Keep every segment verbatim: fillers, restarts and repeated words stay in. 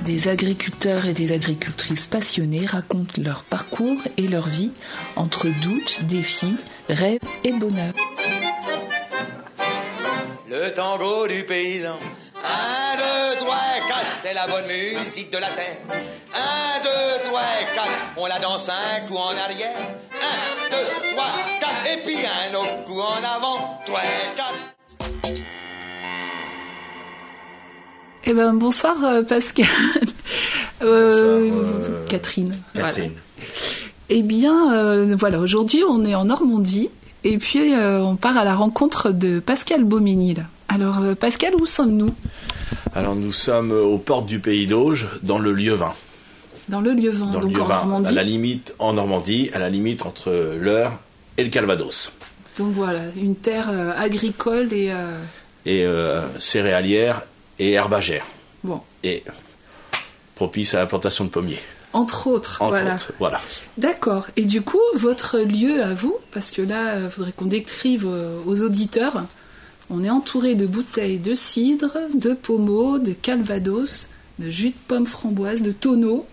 Des agriculteurs et des agricultrices passionnés racontent leur parcours et leur vie entre doutes, défis, rêves et bonheur. Le tango du paysan. Un, deux, trois, quatre, c'est la bonne musique de la terre. Un, deux, trois, quatre, on la danse un coup en arrière. Un, deux, trois, quatre, et puis un autre coup en avant. Trois, quatre. Eh ben bonsoir euh, Pascal. euh, bonsoir, euh, Catherine. Catherine. Voilà. Eh bien euh, voilà, aujourd'hui on est en Normandie et puis euh, on part à la rencontre de Pascal Beauménil. Alors euh, Pascal, où sommes-nous ? Alors nous sommes aux portes du Pays d'Auge, dans le Lieuvin. Dans le Lieuvin, dans donc le en Lieuvin, Normandie. à la limite en Normandie, à la limite entre l'Eure et le Calvados. Donc voilà, une terre euh, agricole et euh... et euh, céréalière et herbagère. Bon. Et propice à la plantation de pommiers. Entre autres, Entre voilà. autres, voilà. D'accord. Et du coup, votre lieu à vous, parce que là, il faudrait qu'on décrive aux auditeurs, on est entouré de bouteilles de cidre, de pommeau, de calvados, de jus de pomme framboise, de tonneaux,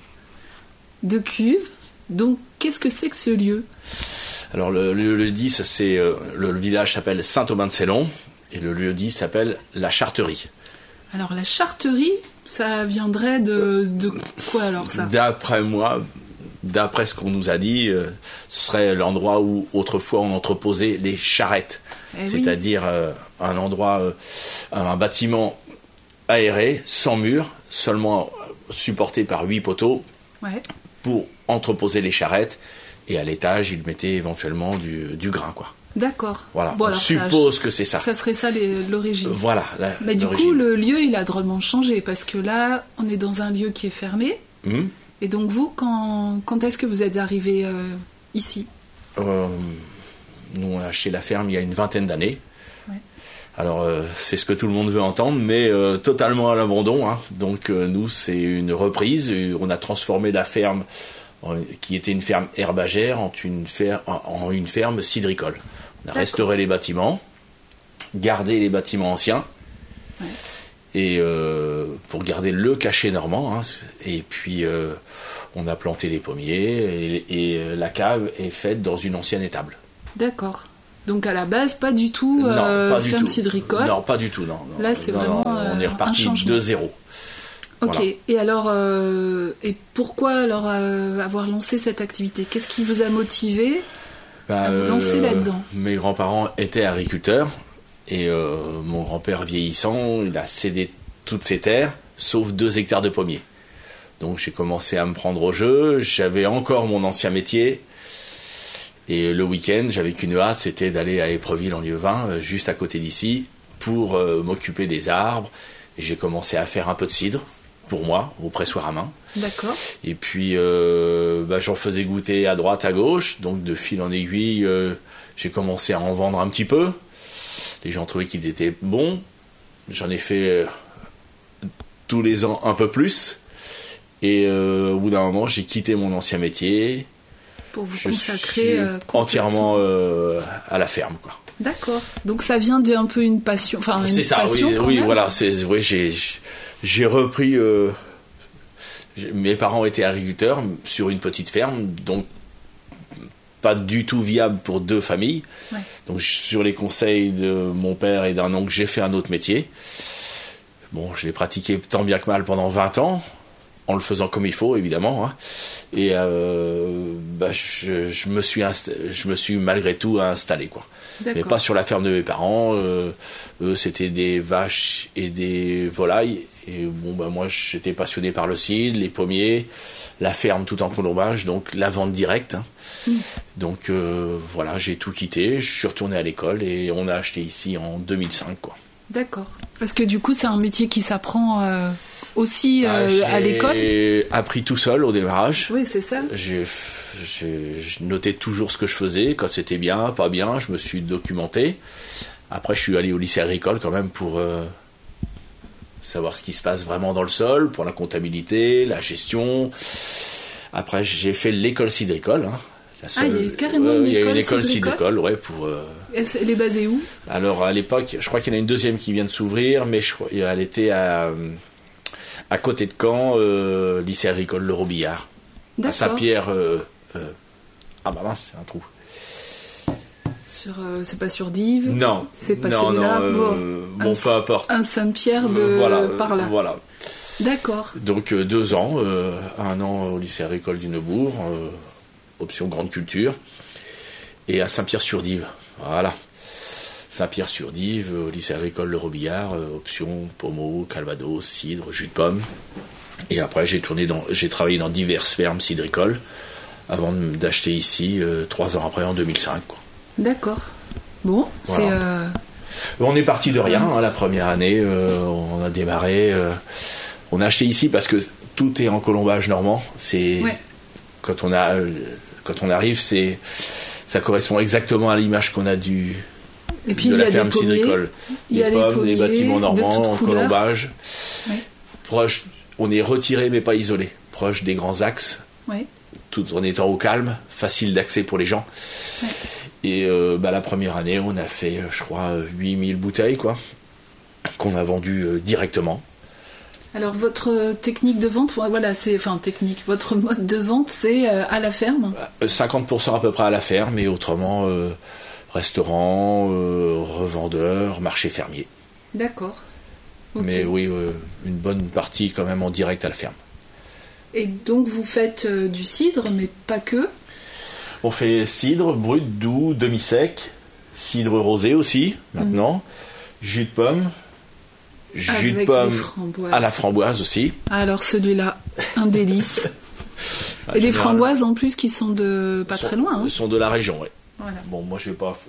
de cuves. Donc, qu'est-ce que c'est que ce lieu ? Alors, le lieu dit, ça, c'est, euh, le, le village s'appelle Saint-Aubin-de-Célon, et le lieu dit s'appelle la Charterie. Alors, la Charterie, ça viendrait de, de quoi alors ça ? D'après moi, d'après ce qu'on nous a dit, euh, ce serait l'endroit où autrefois on entreposait les charrettes. Eh C'est-à-dire oui. euh, un endroit, euh, un bâtiment aéré, sans mur, seulement supporté par huit poteaux, ouais. pour entreposer les charrettes. Et à l'étage, ils mettaient éventuellement du, du grain, quoi. D'accord. Voilà. Bon, on alors, suppose ça, que c'est ça. Ça serait ça les, l'origine. Euh, voilà. La, Mais du l'origine. coup, le lieu, il a drôlement changé parce que là, on est dans un lieu qui est fermé. Mmh. Et donc vous, quand, quand est-ce que vous êtes arrivé euh, ici ? euh, Nous, on a acheté la ferme il y a une vingtaine d'années. Ouais. Alors, euh, c'est ce que tout le monde veut entendre, mais euh, totalement à l'abandon. Hein. Donc, euh, nous, c'est une reprise. On a transformé la ferme, en, qui était une ferme herbagère, en une, fer, en, en une ferme cidricole. On a D'accord. restauré les bâtiments, gardé les bâtiments anciens, ouais. et euh, pour garder le cachet normand. Hein. Et puis, euh, on a planté les pommiers, et, et la cave est faite dans une ancienne étable. D'accord. Donc à la base, pas du tout non, euh, pas du ferme tout. cidricole. Non, pas du tout. Non, non. Là, c'est non, vraiment non, on est euh, reparti un changement. de zéro. Ok. Voilà. Et alors, euh, et pourquoi alors euh, avoir lancé cette activité ? Qu'est-ce qui vous a motivé bah, à vous lancer euh, là-dedans ? Mes grands-parents étaient agriculteurs et euh, mon grand-père vieillissant, il a cédé toutes ses terres, sauf deux hectares de pommiers. Donc j'ai commencé à me prendre au jeu. J'avais encore mon ancien métier. Et le week-end, j'avais qu'une hâte, c'était d'aller à Épreville en Lieuvin, juste à côté d'ici, pour euh, m'occuper des arbres. Et j'ai commencé à faire un peu de cidre, pour moi, au pressoir à main. D'accord. Et puis, euh, bah, j'en faisais goûter à droite, à gauche. Donc, de fil en aiguille, euh, j'ai commencé à en vendre un petit peu. Les gens trouvaient qu'ils étaient bons. J'en ai fait euh, tous les ans un peu plus. Et euh, au bout d'un moment, j'ai quitté mon ancien métier. Pour vous Je consacrer suis euh, entièrement euh, à la ferme, quoi. D'accord. Donc ça vient d'un peu une passion, enfin une C'est ça, passion oui, quand oui, même. voilà. C'est, oui, j'ai, j'ai repris. Euh, j'ai, mes parents étaient agriculteurs sur une petite ferme, donc pas du tout viable pour deux familles. Ouais. Donc sur les conseils de mon père et d'un oncle, j'ai fait un autre métier. Bon, je l'ai pratiqué tant bien que mal pendant vingt ans. En le faisant comme il faut, évidemment. Hein. Et euh, bah, je, je, me suis inst- je me suis malgré tout installé, quoi. Mais pas sur la ferme de mes parents. Euh, eux, c'était des vaches et des volailles. Et bon, bah, moi, j'étais passionné par le cidre, les pommiers, la ferme tout en colombage, donc la vente directe. Hein. Mmh. Donc euh, voilà, j'ai tout quitté. Je suis retourné à l'école et on a acheté ici en deux mille cinq, quoi. D'accord. Parce que du coup, c'est un métier qui s'apprend euh, aussi euh, ah, à l'école. J'ai appris tout seul au démarrage. Oui, c'est ça. J'ai, j'ai, je notais toujours ce que je faisais, quand c'était bien, pas bien. Je me suis documenté. Après, je suis allé au lycée agricole quand même pour euh, savoir ce qui se passe vraiment dans le sol, pour la comptabilité, la gestion. Après, j'ai fait l'école cidricole. Hein. La seule, ah, il y a carrément euh, une il y a école une école cidricole, cidricole, ouais, pour. Euh... Elle est basée où ? Alors à l'époque, je crois qu'il y en a une deuxième qui vient de s'ouvrir, mais je crois, elle était à, À côté de Caen, euh, lycée agricole Le Robillard. À Saint-Pierre. Euh, euh, ah bah mince, c'est un trou. Sur, euh, c'est pas sur Dives. Non. C'est pas non, celui-là. Non, euh, bon, bon un, peu importe. Un Saint-Pierre de euh, voilà, par là. Voilà. D'accord. Donc euh, deux ans, euh, un an au lycée agricole du Neubourg, euh, option grande culture, et à Saint-Pierre-sur-Dive. Voilà. Saint-Pierre-sur-Dive, au lycée agricole Le Robillard, euh, option pommeau, calvados, cidre, jus de pomme. Et après, j'ai tourné dans, j'ai travaillé dans diverses fermes cidricoles avant d'acheter ici euh, trois ans après, en deux mille cinq. Quoi. D'accord. Bon, voilà. c'est. Euh... On est parti de rien hein, la première année. Euh, on a démarré. Euh, on a acheté ici parce que tout est en colombage normand. C'est ouais. quand on a, quand on arrive, c'est ça correspond exactement à l'image qu'on a du. Et puis de il la y a ferme des pommiers, cidricole. Il y a des des pommes, pommiers, des bâtiments normands en couleurs. colombage. Ouais. Proche, on est retiré mais pas isolé. Proche des grands axes. Ouais. Tout en étant au calme, facile d'accès pour les gens. Ouais. Et euh, bah, la première année, on a fait, je crois, huit mille bouteilles, quoi, qu'on a vendues euh, directement. Alors, votre technique de vente, voilà, c'est, enfin, technique, votre mode de vente, c'est euh, à la ferme ? cinquante pour cent à peu près à la ferme, et autrement, euh, restaurant, euh, revendeur, marché fermier. D'accord. Okay. Mais oui, euh, une bonne partie quand même en direct à la ferme. Et donc, vous faites euh, du cidre, mais pas que ? On fait cidre, brut, doux, demi-sec, cidre rosé aussi, maintenant, mmh. jus de pomme, jus Avec de pomme à la framboise aussi. Alors celui-là, un délice. ah, Et les framboises en plus qui sont de pas sont, très loin. Hein. sont de la région, oui. Voilà. Bon, moi je n'ai pas,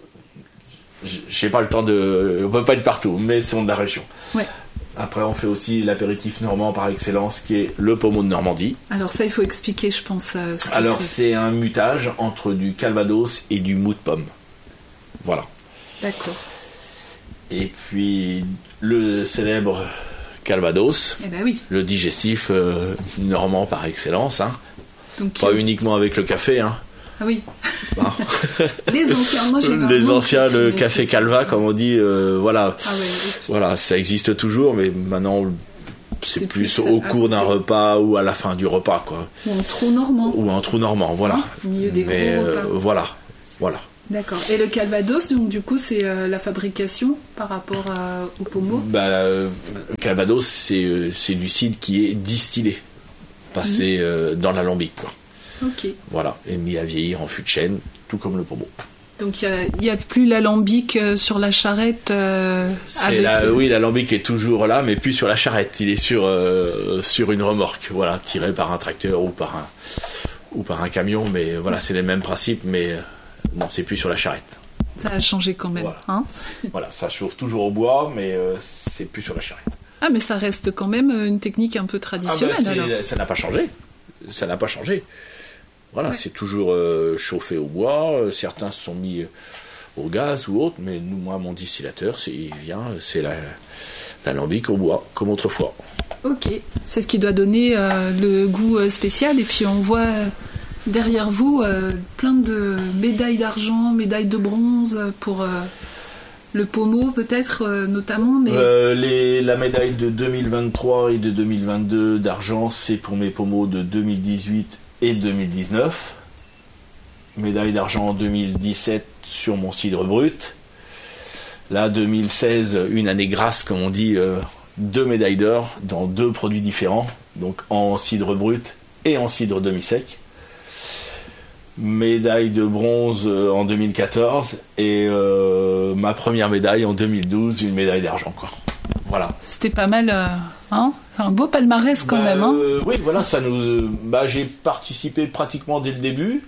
j'ai pas le temps de, on peut pas être partout, mais sont de la région. Ouais. Après, on fait aussi l'apéritif normand par excellence, qui est le pommeau de Normandie. Alors ça, il faut expliquer, je pense. Euh, ce que Alors, c'est. c'est un mutage entre du calvados et du mou de pomme. Voilà. D'accord. Et puis, le célèbre calvados, eh ben oui. le digestif euh, normand par excellence. Hein. Donc, Pas euh... uniquement avec le café. Hein. Ah oui. Hein. Les anciens, moi j'ai Les anciens, le café calva, comme on dit, euh, voilà. Ah ouais, oui. Voilà, ça existe toujours, mais maintenant c'est, c'est plus, plus au cours d'un repas ou à la fin du repas, quoi. Ou en trou normand. Ou en trou normand, voilà. Hein, au milieu des mais, gros repas. Euh, voilà, voilà. D'accord. Et le calvados, donc du coup, c'est euh, la fabrication par rapport à, au pommeau. Bah, euh, le calvados, c'est, euh, c'est du cidre qui est distillé, passé mmh. euh, dans l'alambic, quoi. Ok. Voilà, et mis à vieillir en fût de chêne, tout comme le pommeau. Donc il n'y a, a plus l'alambic euh, sur la charrette euh, avec... la, euh... Oui, l'alambic est toujours là, mais plus sur la charrette. Il est sur, euh, sur une remorque, voilà, tiré par un tracteur ou par un, ou par un camion. Mais voilà, c'est les mêmes principes, mais euh, non, c'est plus sur la charrette. Ça a changé quand même. Voilà, hein voilà, ça chauffe toujours au bois, mais euh, c'est plus sur la charrette. Ah, mais ça reste quand même une technique un peu traditionnelle. Ah bah, alors. Ça n'a pas changé. Ça n'a pas changé. Voilà, ouais. C'est toujours euh, chauffé au bois. Euh, certains se sont mis euh, au gaz ou autre, mais nous, moi, mon distillateur, c'est, il vient, c'est la, l'alambic au bois, comme autrefois. Ok, c'est ce qui doit donner euh, le goût euh, spécial. Et puis on voit euh, derrière vous euh, plein de médailles d'argent, médailles de bronze pour euh, le pommeau, peut-être euh, notamment. Mais euh, les, la médaille de deux mille vingt-trois et de deux mille vingt-deux d'argent, c'est pour mes pommeaux de deux mille dix-huit et deux mille dix-neuf. Médaille d'argent en deux mille dix-sept sur mon cidre brut. Là, deux mille seize, une année grasse, comme on dit, euh, deux médailles d'or dans deux produits différents, donc en cidre brut et en cidre demi-sec. Médaille de bronze en deux mille quatorze et euh, ma première médaille en deux mille douze, une médaille d'argent, quoi. Voilà. C'était pas mal, euh, hein ? C'est un beau palmarès quand bah, même, hein ? euh, Oui, voilà, ça nous. Bah, j'ai participé pratiquement dès le début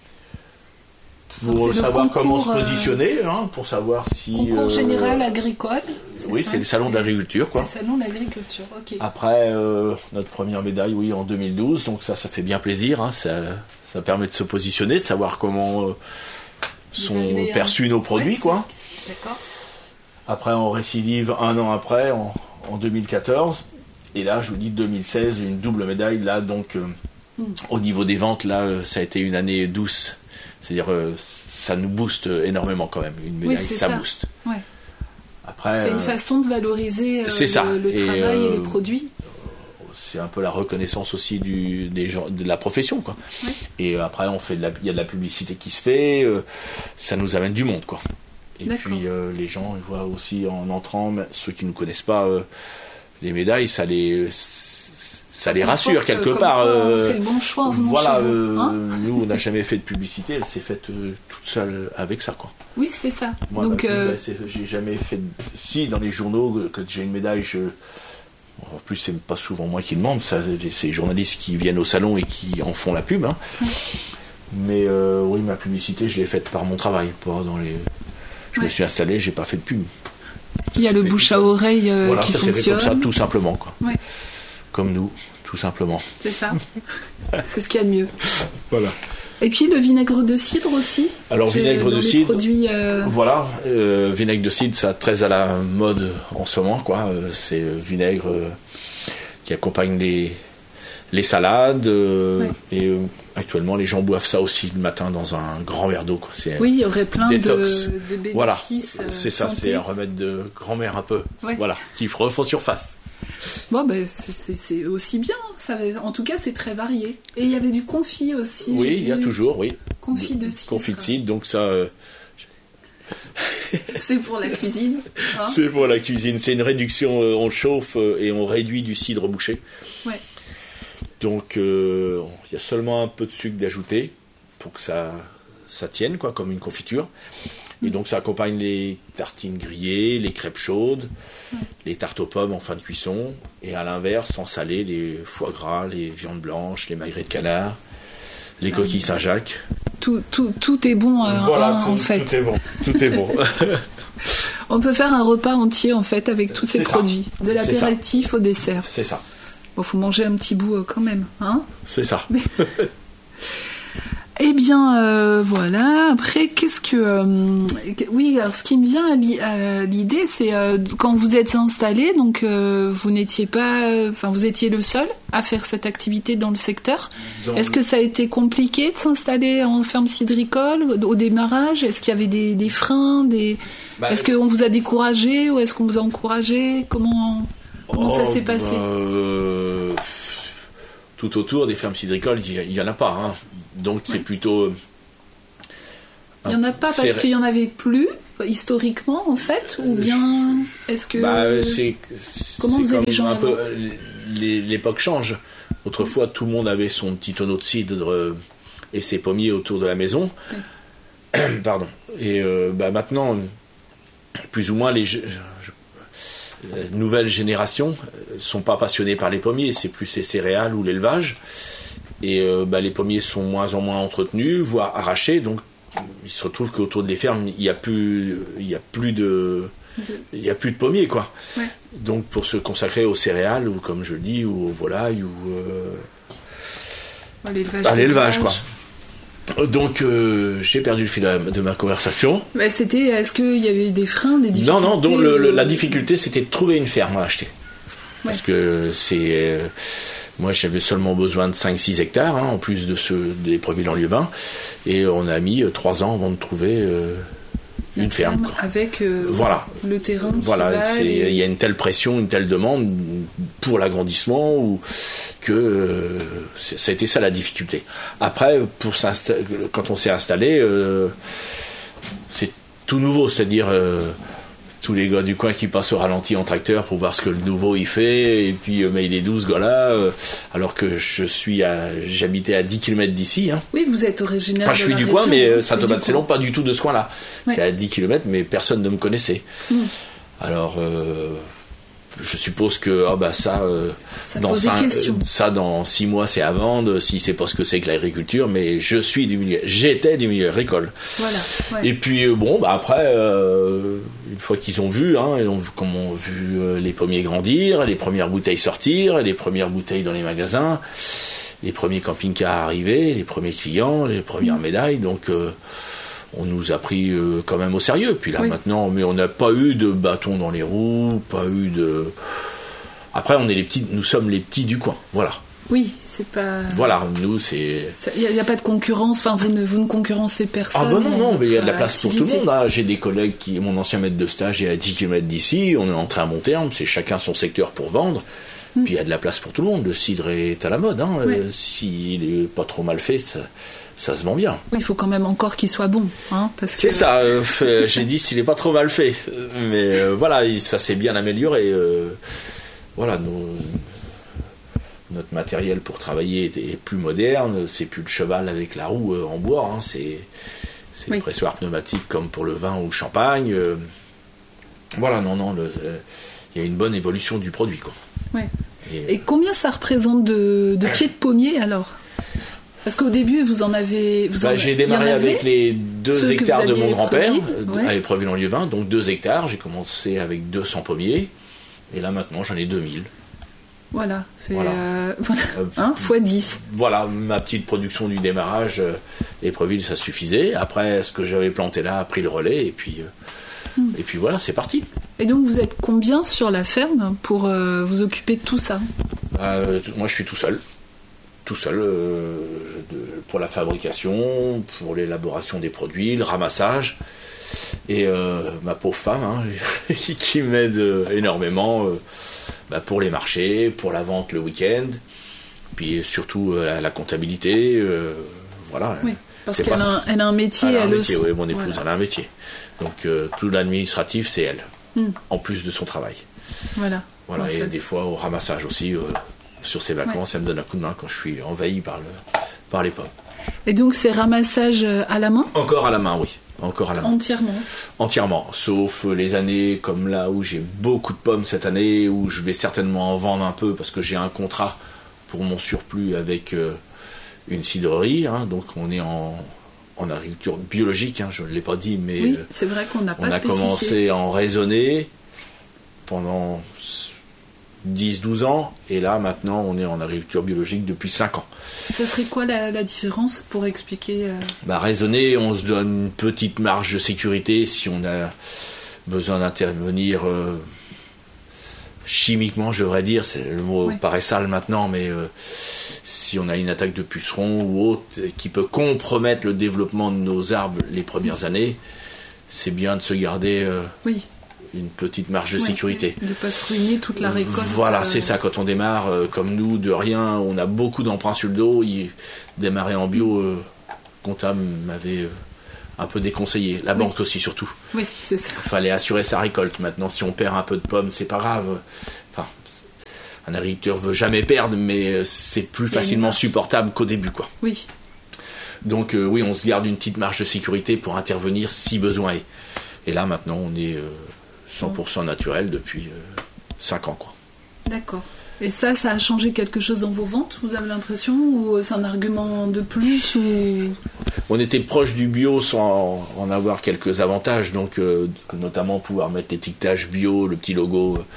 pour savoir concours, comment se positionner, euh, hein, pour savoir si. Concours euh, général agricole. C'est oui, ça, c'est le salon d'agriculture, quoi. C'est le salon d'agriculture, ok. Après, euh, notre première médaille, oui, en deux mille douze, donc ça, ça fait bien plaisir, hein, ça, ça permet de se positionner, de savoir comment euh, sont Évaluer perçus un... nos produits, ouais, quoi. D'accord. Après, on récidive un an après, en, en deux mille quatorze. Et là, je vous dis, deux mille seize, une double médaille. Là, donc, euh, mm. au niveau des ventes, là, ça a été une année douce. C'est-à-dire, euh, ça nous booste énormément quand même. Une médaille, oui, ça, ça booste. Ouais. Après, c'est une euh, façon de valoriser euh, c'est le, ça. le et travail euh, et les produits. c'est un peu la reconnaissance aussi du, des gens, de la profession, quoi. Ouais. Et après, on fait de la, il y a de la publicité qui se fait, euh, ça nous amène du monde, quoi. Et D'accord. puis euh, les gens ils voient aussi en entrant, ceux qui ne connaissent pas euh, les médailles, ça les ça les rassure quelque comme part. quoi euh, on fait le bon choix en venant voilà, chez vous, euh, hein. nous on n'a jamais fait de publicité, elle s'est faite euh, toute seule avec ça, quoi. Oui, c'est ça. Moi, Donc, ma pub, euh, bah, c'est- j'ai jamais fait. De... Si dans les journaux, quand j'ai une médaille, je. En plus, c'est pas souvent moi qui demande, ça, c'est les journalistes qui viennent au salon et qui en font la pub. Hein. Mais euh, oui, ma publicité, je l'ai faite par mon travail, pas dans les. Je Ouais. me suis installé, j'ai pas fait de pub. il y a le fait bouche tout à ça. oreille euh, Voilà, qui ça s'est fait fonctionne. comme ça, tout simplement, quoi. Ouais, Comme nous, tout simplement. c'est ça. C'est ce qu'il y a de mieux. Voilà. Et puis le vinaigre de cidre aussi. Alors, Je- vinaigre dans de les cidre. Produits, euh, Voilà, euh, vinaigre de cidre, ça très à la mode en ce moment, quoi. Euh, c'est euh, vinaigre euh, qui accompagne les, les salades. euh, Ouais. Et euh, actuellement, les gens boivent ça aussi le matin dans un grand verre d'eau, quoi. C'est, Oui, il y aurait plein de, Détox. de bénéfices. voilà, euh, c'est ça, santé. c'est un remède de grand-mère un peu. Ouais. Voilà, qui refont surface. Bon, ben, c'est- c'est c'est aussi bien. Ça, en tout cas, c'est très varié. Et il y avait du confit aussi. Oui, j'ai il y a vu. toujours, oui. Confit de cidre. Confit de cidre, donc ça, euh, C'est pour la cuisine. hein. c'est pour la cuisine. C'est une réduction, euh, on chauffe euh, et on réduit du cidre bouché. Ouais. Donc euh, il y a seulement un peu de sucre d'ajouter pour que ça, ça tienne, quoi, comme une confiture. Et donc ça accompagne les tartines grillées, les crêpes chaudes, les tartes aux pommes en fin de cuisson. Et à l'inverse, en salé, les foie gras, les viandes blanches, les magrets de canard, les coquilles Saint-Jacques. Tout, tout, tout est bon euh, Voilà, en, tout, en fait. tout est bon. Tout est bon. On peut faire un repas entier en fait avec tous ces C'est ça. produits, de l'apéritif au dessert. C'est ça. Bon, faut manger un petit bout euh, quand même, hein. C'est ça. Eh bien, euh, voilà. Après, qu'est-ce que... euh, que- oui, alors ce qui me vient à l'i- à l'idée, c'est euh, quand vous êtes installé, donc euh, vous n'étiez pas... Enfin, vous étiez le seul à faire cette activité dans le secteur. Dans Est-ce le- que ça a été compliqué de s'installer en ferme cidricole au, au démarrage? Est-ce qu'il y avait des, des freins des... Bah, Est-ce qu'on vous a découragé ou est-ce qu'on vous a encouragé? Comment, comment ça Oh, s'est passé? bah, euh, tout autour des fermes cidricoles, il n'y en a pas. Hein. Donc c'est plutôt. Il n'y en a pas parce c'est- qu'il n'y en avait plus, historiquement, en fait? Ou bien est-ce que... Bah, c'est, Comment c'est faisaient comme les gens un avant peu, euh, les- L'époque change. Autrefois, tout le monde avait son petit tonneau de cidre euh, et ses pommiers autour de la maison. Pardon. Et euh, bah, maintenant, plus ou moins, les je- je- euh, nouvelles générations ne sont pas passionnées par les pommiers, c'est plus les céréales ou l'élevage. Et euh, bah, les pommiers sont moins en moins entretenus, voire arrachés. Donc, il se retrouve qu'autour des fermes, il n'y a plus, il y a plus de, De- il y a plus de pommiers, quoi. Ouais. Donc, pour se consacrer aux céréales ou, comme je le dis, ou aux volailles ou euh, à l'élevage. à l'élevage, quoi. Donc, euh, j'ai perdu le fil de ma conversation. Bah, c'était, est-ce qu'il y avait des freins, des difficultés? Non, non, donc le- le- euh, la difficulté, c'était de trouver une ferme à acheter. Parce Ouais. que c'est. euh, moi, j'avais seulement besoin de cinq six hectares, hein, en plus de ceux des Préville-en-Lieuvain. Et on a mis trois ans avant de trouver euh, une ferme. quoi. Avec euh, Voilà. le terrain qui Voilà, va, c'est- les- il y a une telle pression, une telle demande pour l'agrandissement ou que euh, c'est- ça a été ça la difficulté. Après, pour s'insta- quand on s'est installé, euh, c'est tout nouveau, c'est-à-dire euh, tous les gars du coin qui passent au ralenti en tracteur pour voir ce que le nouveau il fait, et puis euh, mais il est douze gars là, euh, alors que je suis à, j'habitais à dix kilomètres d'ici. Hein. Oui, vous êtes originaire Moi, je de suis la du région, coin, mais hein, euh, du Saint-Thomas-de-Célon, coin. pas du tout de ce coin-là. Ouais. C'est à dix kilomètres, mais personne ne me connaissait. Mm. Alors, euh, je suppose que ah bah ça, euh, Ça dans pose des cinq- questions. euh, ça dans six mois c'est à vendre. Si c'est pas ce que c'est que l'agriculture, mais je suis du milieu, j'étais du milieu agricole. Voilà. ouais. Et puis euh, bon, bah après, euh, une fois qu'ils ont vu, hein, ils ont vu comment ont vu euh, les pommiers grandir, les premières bouteilles sortir, les premières bouteilles dans les magasins, les premiers camping-cars arriver, les premiers clients, les premières Mm. médailles. Donc euh, on nous a pris euh, quand même au sérieux. Puis là Oui. maintenant, mais on n'a pas eu de bâton dans les roues, pas eu de. Après, on est les petits, nous sommes les petits du coin. Voilà. Oui, c'est pas. Voilà, nous c'est. Il n'y a, a pas de concurrence. Enfin, vous ne, vous ne concurrencez personne. Ah ben non, dans non, mais il y a de la votre place pour tout le activité. monde. Hein. J'ai des collègues qui, mon ancien maître de stage est à dix kilomètres d'ici, on est en train à mon terme, c'est chacun son secteur pour vendre. Mmh. Puis il y a de la place pour tout le monde. Le cidre est à la mode. Hein. Ouais. Euh, s'il est pas trop mal fait, ça, ça se vend bien. Oui, il faut quand même encore qu'il soit bon. Hein, parce c'est que... ça. Euh, j'ai dit s'il est pas trop mal fait. Mais euh, voilà, ça s'est bien amélioré. Euh, voilà, nos, notre matériel pour travailler est, est plus moderne. C'est plus le cheval avec la roue euh, en bois. Hein. C'est, c'est oui. le pressoir pneumatique comme pour le vin ou le champagne. Euh, voilà, non, non. Le, euh, il y a une bonne évolution du produit, quoi. Ouais. Et, Et combien ça représente de, de pieds de pommier alors ? Parce qu'au début, vous en avez. Vous bah, en, j'ai démarré avec les deux hectares de mon grand-père, ouais. à Épreuvilles-en-Lieuvain, donc deux hectares. J'ai commencé avec deux cents pommiers, et là maintenant j'en ai deux mille. Voilà, c'est. Voilà. Euh, voilà. Hein, fois dix. Voilà, ma petite production du démarrage, euh, Épreuvilles, ça suffisait. Après, ce que j'avais planté là a pris le relais, et puis. Euh, Hmm. Et puis voilà, c'est parti. Et donc vous êtes combien sur la ferme pour euh, vous occuper de tout ça ? euh, Moi je suis tout seul. Tout seul euh, de, pour la fabrication, pour l'élaboration des produits, le ramassage. Et euh, ma pauvre femme hein, qui m'aide énormément euh, bah, pour les marchés, pour la vente le week-end, puis surtout euh, la, la comptabilité. Euh, voilà. Oui, parce c'est qu'elle pas... a, un, elle a un métier, elle, a un elle métier, aussi. Oui, mon épouse, voilà. Elle a un métier. Donc euh, tout l'administratif, c'est elle, mm. en plus de son travail. Voilà. Voilà. Bon, et ça... des fois au ramassage aussi, euh, sur ses vacances, ouais. Elle me donne un coup de main quand je suis envahi par, le, par les pommes. Et donc c'est ramassage à la main ? Encore à la main, oui. Encore à la main. Entièrement ? Entièrement, sauf les années comme là où j'ai beaucoup de pommes cette année, où je vais certainement en vendre un peu parce que j'ai un contrat pour mon surplus avec euh, une cidrerie, hein, donc on est en... en agriculture biologique, hein, je ne l'ai pas dit, mais oui, c'est vrai qu'on n'a pas on a spécifié. Commencé à en raisonner pendant dix douze ans, et là maintenant on est en agriculture biologique depuis cinq ans. Ça serait quoi la, la différence pour expliquer euh... bah, raisonner, on se donne une petite marge de sécurité si on a besoin d'intervenir euh, chimiquement, je devrais dire, c'est, le mot oui. paraît sale maintenant, mais euh, si on a une attaque de puceron ou autre qui peut compromettre le développement de nos arbres les premières années, c'est bien de se garder euh, oui. une petite marge de ouais, sécurité. De ne pas se ruiner toute la récolte. Voilà, euh... c'est ça. Quand on démarre, euh, comme nous, de rien, on a beaucoup d'emprunts sur le dos. Il, démarrer en bio, euh, comptable m'avait euh, un peu déconseillé. La oui. banque aussi, surtout. Oui, c'est ça. Il fallait assurer sa récolte. Maintenant, si on perd un peu de pommes, c'est pas grave. Enfin, un agriculteur veut jamais perdre, mais c'est plus c'est facilement supportable qu'au début, quoi. Oui. Donc euh, oui, on se garde une petite marge de sécurité pour intervenir si besoin est. Et là, maintenant, on est euh, cent pour cent naturel depuis euh, cinq ans, quoi. D'accord. Et ça, ça a changé quelque chose dans vos ventes, vous avez l'impression ? Ou c'est un argument de plus ou... On était proche du bio sans en avoir quelques avantages, donc euh, notamment pouvoir mettre l'étiquetage bio, le petit logo... Euh,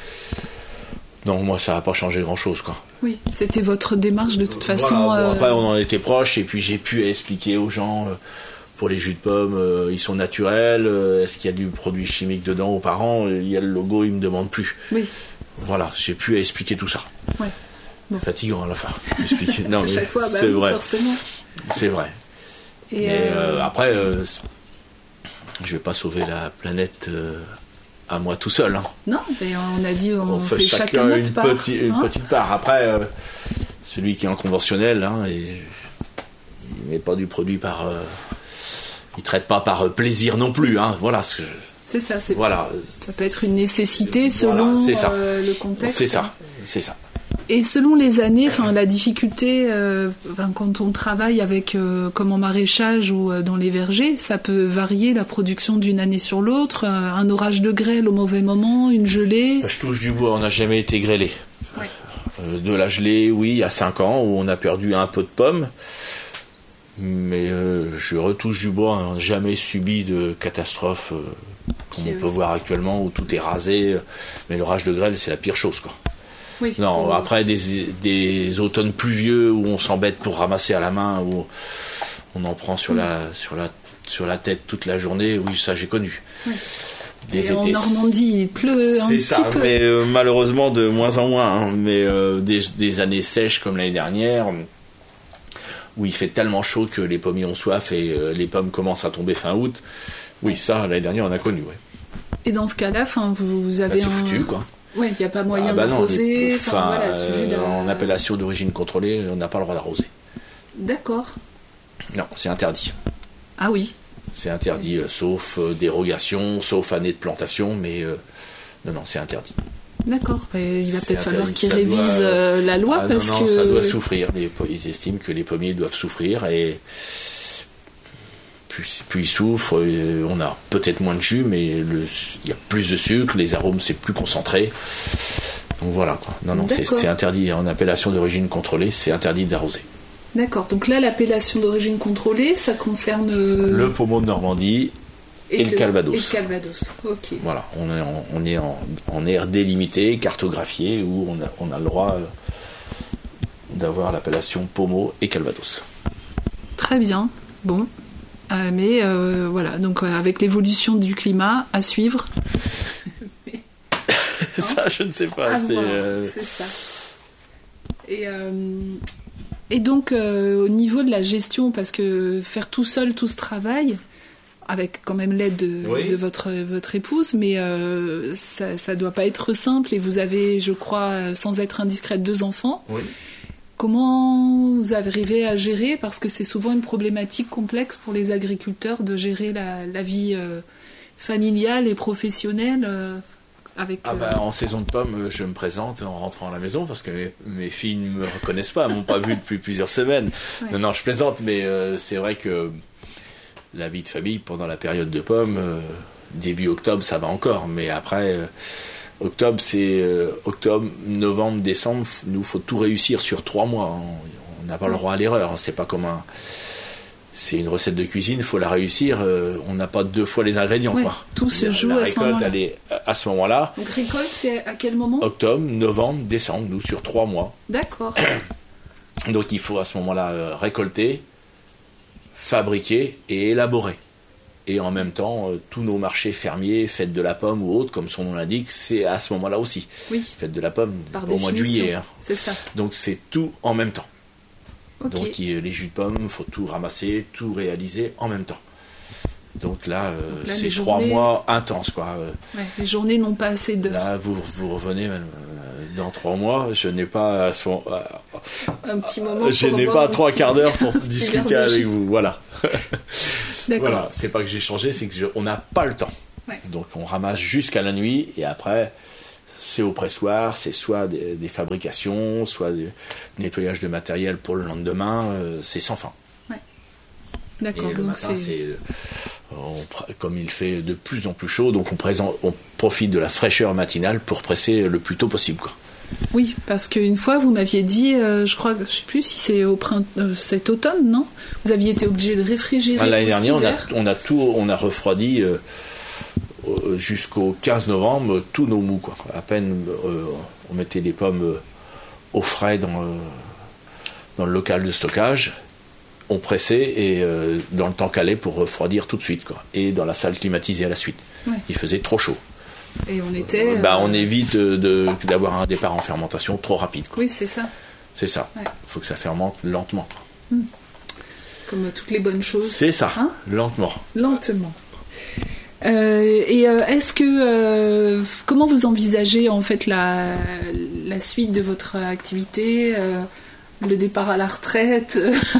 Non, moi, ça n'a pas changé grand-chose, quoi. Oui, c'était votre démarche, de toute façon. Voilà, bon, euh... Après, on en était proches, et puis j'ai pu expliquer aux gens, euh, pour les jus de pommes, euh, ils sont naturels, euh, est-ce qu'il y a du produit chimique dedans aux parents ? Il y a le logo, ils ne me demandent plus. Oui. Voilà, j'ai pu expliquer tout ça. Ouais. Bon. Fatigant à la fin. Expliquer. Non, mais chaque fois, bah, c'est oui, vrai. Forcément. C'est vrai. Et mais euh... Euh, après, euh, je vais pas sauver la planète... Euh, à moi tout seul. Hein. Non, mais on a dit on, on fait, fait chacun, chacun notre une, part, petit, une hein petite part. Après, euh, celui qui est en conventionnel, hein, et, il met pas du produit par... Euh, il traite pas par plaisir non plus. Hein, voilà ce que je, c'est ça. C'est, voilà. Ça peut être une nécessité selon voilà, ça. Euh, le contexte. C'est ça. C'est ça. Et selon les années, enfin la difficulté, euh, quand on travaille avec euh, comme en maraîchage ou euh, dans les vergers, ça peut varier la production d'une année sur l'autre. Euh, un orage de grêle au mauvais moment, une gelée. Je touche du bois, on n'a jamais été grêlé. Ouais. Euh, de la gelée, oui, il y a cinq ans où on a perdu un peu de pommes, mais euh, je retouche du bois, on n'a jamais subi de catastrophe euh, comme on peut voir actuellement où tout est rasé. Mais l'orage de grêle, c'est la pire chose, quoi. Oui, non, pour... après des, des automnes pluvieux où on s'embête pour ramasser à la main, où on en prend sur, mmh. la, sur, la, sur la tête toute la journée, oui, ça j'ai connu. Oui. Des Et étés. En Normandie, il pleut un c'est petit ça, peu. Mais euh, malheureusement de moins en moins. Hein, mais euh, des, des années sèches comme l'année dernière, où il fait tellement chaud que les pommiers ont soif et euh, les pommes commencent à tomber fin août. Oui, ça, l'année dernière, on a connu, ouais. Et dans ce cas-là, vous, vous avez bah, c'est un... foutu, quoi. Ouais, il n'y a pas moyen ah bah d'arroser. Non, enfin, voilà, euh, la... En appellation d'origine contrôlée, on n'a pas le droit d'arroser. D'accord. Non, c'est interdit. Ah oui. C'est interdit, euh, sauf euh, dérogation, sauf année de plantation, mais euh, non, non, c'est interdit. D'accord. Et il va peut-être C'est falloir interdit, qu'ils ça révisent doit, euh, la loi ah, parce non, non, que. ça doit souffrir. Les, ils estiment que les pommiers doivent souffrir et plus, plus ils souffrent, euh, on a peut-être moins de jus, mais le, il y a plus de sucre, les arômes c'est plus concentré. Donc voilà quoi. Non, non, c'est, c'est interdit en appellation d'origine contrôlée, c'est interdit d'arroser. D'accord. Donc là, l'appellation d'origine contrôlée, ça concerne le pommeau de Normandie et, et le, le Calvados. Et le Calvados. Ok. Voilà, on est en, on est en, en aire délimitée, cartographiée, où on a, on a le droit d'avoir l'appellation pommeau et Calvados. Très bien. Bon. Euh, mais euh, voilà, donc euh, avec l'évolution du climat à suivre. mais... ça, je ne sais pas. Ah, c'est, voilà, euh... c'est ça. Et, euh, et donc, euh, au niveau de la gestion, parce que faire tout seul tout ce travail, avec quand même l'aide de, oui. de votre, votre épouse, mais euh, ça ne doit pas être simple. Et vous avez, je crois, sans être indiscrète, deux enfants. Oui. Comment vous arrivez à gérer, parce que c'est souvent une problématique complexe pour les agriculteurs de gérer la, la vie euh, familiale et professionnelle euh, avec... Ah bah, en saison de pommes, je me présente en rentrant à la maison parce que mes, mes filles ne me reconnaissent pas, elles m'ont pas vu depuis plusieurs semaines. Ouais. Non, non, je plaisante, mais euh, c'est vrai que la vie de famille pendant la période de pommes, euh, début octobre, ça va encore, mais après... Euh, Octobre, c'est euh, octobre, novembre, décembre. Nous, faut tout réussir sur trois mois. On n'a pas le droit à l'erreur. C'est pas comme un. C'est une recette de cuisine. Il faut la réussir. Euh, on n'a pas deux fois les ingrédients. Ouais, quoi. Tout se joue la à ce moment-là. Elle est à ce moment-là. Donc récolte, c'est à quel moment ? Octobre, novembre, décembre. Nous, sur trois mois. D'accord. Donc, il faut à ce moment-là euh, récolter, fabriquer et élaborer. Et en même temps, euh, tous nos marchés fermiers, fête de la pomme ou autres, comme son nom l'indique, c'est à ce moment-là aussi. Oui. Fête de la pomme, Par au mois de juillet. Hein. C'est ça. Donc c'est tout en même temps. Okay. Donc il, les jus de pomme, il faut tout ramasser, tout réaliser en même temps. Donc là, euh, Donc là c'est trois journées... mois intenses, quoi. Ouais, les journées n'ont pas assez d'heures. Là, vous, vous revenez euh, dans trois mois. Je n'ai pas à son, euh, un petit moment. Je n'ai pas trois petit... quarts d'heure pour discuter avec vous. Voilà. D'accord. Voilà, c'est pas que j'ai changé, c'est que je, on n'a pas le temps. Ouais. Donc on ramasse jusqu'à la nuit et après c'est au pressoir, c'est soit des, des fabrications, soit du nettoyage de matériel pour le lendemain, euh, c'est sans fin. Ouais. D'accord. Et le donc matin, c'est... c'est on, comme il fait de plus en plus chaud, donc on, présente, on profite de la fraîcheur matinale pour presser le plus tôt possible, quoi. Oui, parce qu'une fois, vous m'aviez dit, euh, je crois, je ne sais plus si c'est au printemps, euh, cet automne, non ? Vous aviez été obligé de réfrigérer. Ah, l'année dernière, on a, on a tout, on a refroidi euh, jusqu'au quinze novembre tous nos mous, quoi. À peine, euh, on mettait les pommes euh, au frais dans, euh, dans le local de stockage, on pressait et euh, dans le temps calé pour refroidir tout de suite, quoi. Et dans la salle climatisée à la suite. Ouais. Il faisait trop chaud. Et on était. Euh, bah, on évite de, de, d'avoir un départ en fermentation trop rapide, quoi. Oui, c'est ça. C'est ça. Il ouais. faut que ça fermente lentement. Mmh. Comme toutes les bonnes choses. C'est ça. Hein ? Lentement. Lentement. Euh, et euh, est-ce que euh, comment vous envisagez en fait la, la suite de votre activité, euh, le départ à la retraite?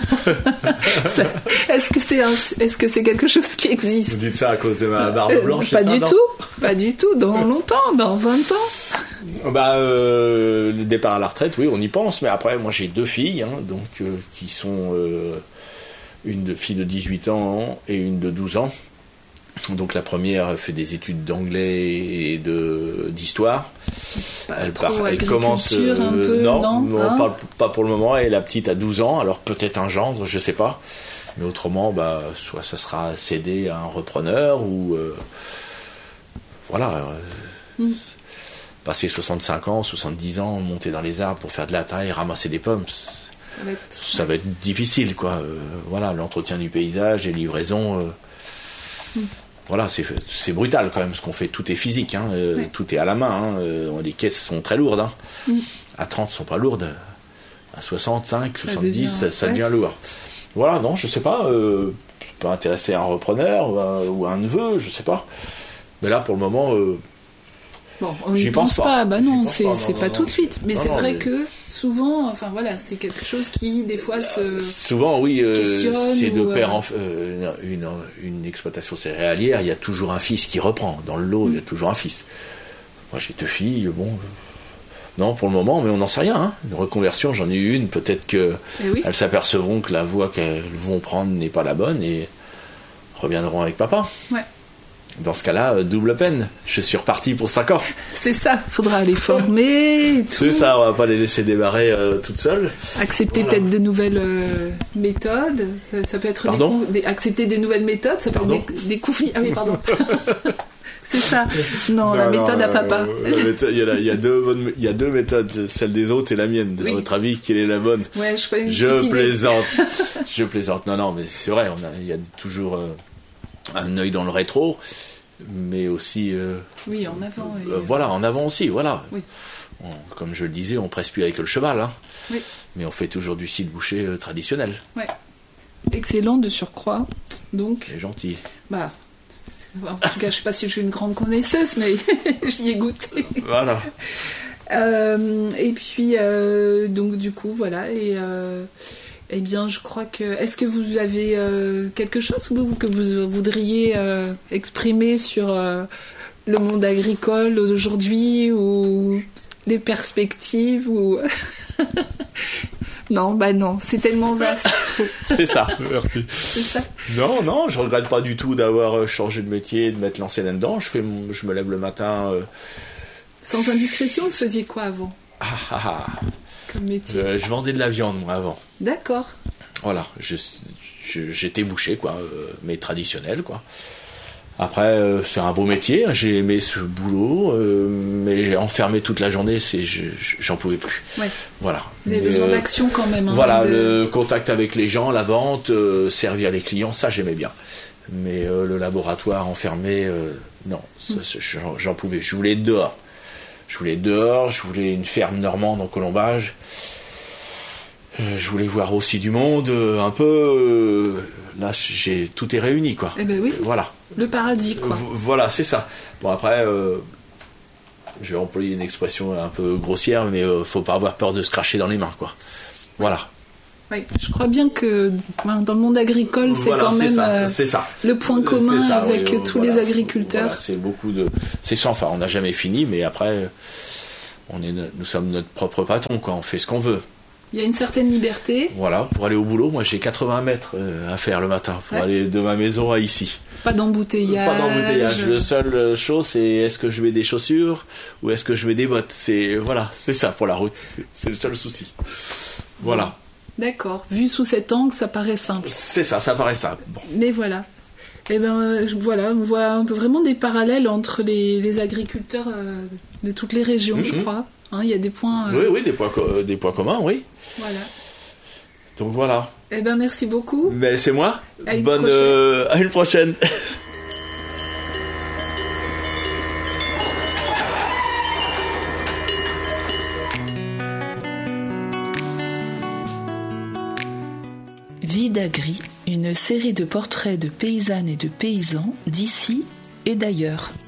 ça, est-ce que c'est un, est-ce que c'est quelque chose qui existe? Vous dites ça à cause de ma barbe blanche? euh, Pas ça, du non tout, pas du tout. Dans longtemps, dans vingt ans. Bah, euh, le départ à la retraite, oui, on y pense. Mais après, moi, j'ai deux filles, hein, donc euh, qui sont euh, une de, fille de dix-huit ans et une de douze ans. Donc la première fait des études d'anglais et de d'histoire. Pas elle trop part, elle commence euh, un peu, non, non on hein parle pas pour le moment. Et la petite a douze ans, alors peut-être un gendre, je sais pas. Mais autrement, bah soit ça sera cédé à un repreneur ou euh, voilà. Euh, mm. Passer soixante-cinq ans, soixante-dix ans, monter dans les arbres pour faire de la taille, ramasser des pommes. Ça va être, ça va être difficile, quoi. Euh, voilà, l'entretien du paysage, les livraisons. Euh, mm. Voilà, c'est, c'est brutal quand même ce qu'on fait. Tout est physique, hein, euh, ouais. Tout est à la main. Hein, euh, les caisses sont très lourdes. Hein. Mm. À trente, elles ne sont pas lourdes. À soixante-cinq, soixante-dix, ça devient, ça, ça devient ouais. lourd. Voilà, non, je sais pas. Euh, peut intéresser un repreneur ou un, ou un neveu, je sais pas. Mais là, pour le moment. Euh, Bon, on J'y n'y pense pense pas. pas, bah J'y non, pense c'est, pas, non, c'est non, pas non, tout de suite. Mais non, c'est non, vrai mais- que souvent, enfin voilà, c'est quelque chose qui, des fois, se. Souvent, oui, euh, Questionne c'est de ou, père euh, en euh, une, une exploitation céréalière, il y a toujours un fils qui reprend. Dans le lot, il y a toujours un fils. Moi, j'ai deux filles, bon. euh, Non, pour le moment, mais on n'en sait rien. Hein. Une reconversion, j'en ai eu une. Peut-être qu'elles Eh oui. s'apercevront que la voie qu'elles vont prendre n'est pas la bonne et reviendront avec papa. Ouais. Dans ce cas-là, euh, double peine. Je suis reparti pour cinq ans. C'est ça, faudra les former et tout. C'est ça, on va pas les laisser démarrer euh, toutes seules. Accepter Voilà. peut-être de nouvelles euh, méthodes. Ça, ça peut être des, Pardon con- des- accepter des nouvelles méthodes. Ça peut Pardon être des, des conflits. Ah oui, pardon. C'est ça. Non, la Non, méthode non, à papa. euh, la méthode- Il y, a la- il y a deux bonnes- il y a deux méthodes, celle des autres et la mienne. Oui. À votre avis, quelle est la bonne? Ouais, je fais une Je petite idée. plaisante. Je plaisante. Non, non, mais c'est vrai, on a, il y a toujours euh, un œil dans le rétro, mais aussi, euh, Oui, en avant. et- euh, voilà, en avant aussi, voilà. Oui. On- comme je le disais, on presse plus avec le cheval, hein, Oui. mais on fait toujours du site bouché euh, traditionnel. Ouais. Excellent de surcroît. Donc, C'est gentil. bah. En tout cas, je sais pas si je suis une grande connaisseuse, mais j'y ai goûté. Voilà. Euh, et puis, euh, donc du coup, voilà. Et euh, eh bien, je crois que. Est-ce que vous avez euh, quelque chose vous, que vous voudriez euh, exprimer sur euh, le monde agricole aujourd'hui ou les perspectives ou non, bah non, c'est tellement vaste. C'est ça, merci. C'est ça. Non, non, je regrette pas du tout d'avoir euh, changé de métier, de mettre lancé là-dedans. Je, fais mon- je me lève le matin. euh, Sans indiscrétion, vous faisiez quoi avant ah, ah, ah. comme métier Euh, je vendais de la viande, moi, avant. D'accord. Voilà, je- je- j'étais boucher, quoi, euh, mais traditionnel, quoi. Après, euh, c'est un beau métier, j'ai aimé ce boulot, euh, mais enfermé toute la journée, c'est, je- je- j'en pouvais plus. Ouais. Voilà. Vous avez Mais, besoin euh, d'action quand même. Hein, Voilà, de- le contact avec les gens, la vente, euh, servir les clients, ça j'aimais bien. Mais euh, le laboratoire enfermé, euh, non, ça, ça, j'en, j'en pouvais. Je voulais être dehors. Je voulais être dehors, je voulais une ferme normande en colombage. Euh, je voulais voir aussi du monde, euh, un peu. euh, là, j'ai tout est réuni, quoi. Eh ben oui. Voilà. Le paradis, quoi. V- Voilà, c'est ça. Bon, après, euh, je vais employer une expression un peu grossière, mais euh, faut pas avoir peur de se cracher dans les mains, quoi. Voilà. Oui, je crois bien que ben, dans le monde agricole, c'est Voilà, quand même ça, euh, c'est ça. le point commun C'est ça, avec oui, euh, tous voilà. les agriculteurs. Voilà, c'est beaucoup de. C'est sans fin. On n'a jamais fini, mais après, on est, nous sommes notre propre patron, quoi. On fait ce qu'on veut. Il y a une certaine liberté, Voilà. Pour aller au boulot, moi, j'ai quatre-vingts mètres euh, à faire le matin pour Ouais. aller de ma maison à ici. pas d'embouteillage. Pas d'embouteillage. Le seul euh, chose, c'est est-ce que je mets des chaussures ou est-ce que je mets des bottes. C'est voilà, c'est ça pour la route. C'est, c'est le seul souci. Voilà. D'accord. Vu sous cet angle, ça paraît simple. C'est ça, ça paraît simple. Bon. Mais voilà. Et ben euh, je- voilà, on voit un peu vraiment des parallèles entre les, les agriculteurs euh, de toutes les régions, je Mhm. crois. Hein, il y a des points. euh, Oui, oui, des points, co- euh, des points communs, oui. Voilà. Donc voilà. Eh ben merci beaucoup. Mais c'est moi. À une Bonne. prochaine. euh, à une prochaine. Vie d'Agri, une série de portraits de paysannes et de paysans d'ici et d'ailleurs.